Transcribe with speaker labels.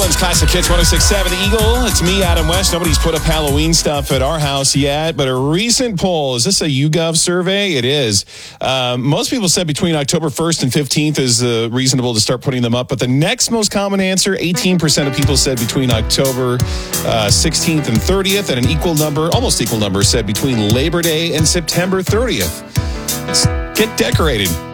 Speaker 1: One's Classic Hits 106.7 Eagle. It's me, Adam West. Nobody's put up Halloween stuff at our house yet, but a recent poll, is this a YouGov survey? It is. Most people said between October 1st and 15th is reasonable to start putting them up, but the next most common answer, 18% of people said between October 16th and 30th, and an equal number, almost equal number, said between Labor Day and September 30th. Let's get decorated.